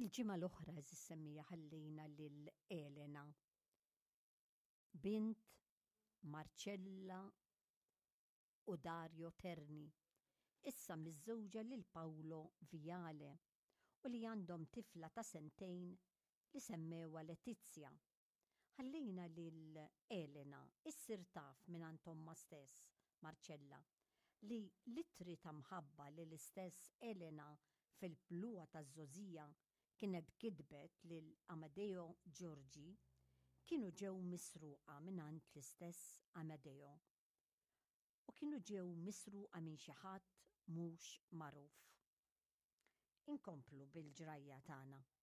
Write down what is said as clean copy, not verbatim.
Il-ġimgħa l-oħra semmija ħallejna lil Elena, bint Marcella u Dario Terni, issa miżżewġa lil Paolo Viale u li għandhom tifla ta' 2 li semmewha Letizia. Ħallejna lil Elena issir taf minn Tomma stess, Marcella, li littri ta' mħabba li l-istess Elena fil-bluwa taż-żożija kienet kitbet lil Amadeo Giorgi kienu ġew misruqa minant l-istess Amadeo u kienu ġew misruqa minn xi ħadd mhux magħruf. Inkomplu bil-ġrajja tagħna.